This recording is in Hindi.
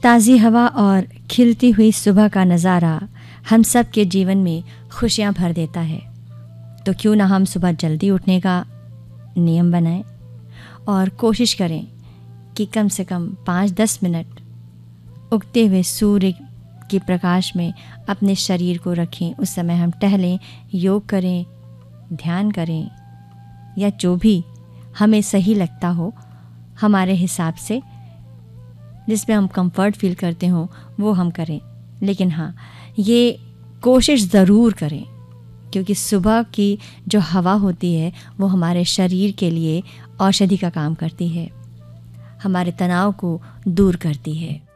ताज़ी हवा और खिलती हुई सुबह का नज़ारा हम सब के जीवन में खुशियाँ भर देता है। तो क्यों ना हम सुबह जल्दी उठने का नियम बनाएं और कोशिश करें कि कम से कम 5-10 मिनट उगते हुए सूर्य के प्रकाश में अपने शरीर को रखें। उस समय हम टहलें, योग करें, ध्यान करें या जो भी हमें सही लगता हो हमारे हिसाब से, जिसमें हम कंफर्ट फील करते हो वो हम करें। लेकिन हाँ, ये कोशिश ज़रूर करें क्योंकि सुबह की जो हवा होती है वो हमारे शरीर के लिए औषधि का काम करती है, हमारे तनाव को दूर करती है।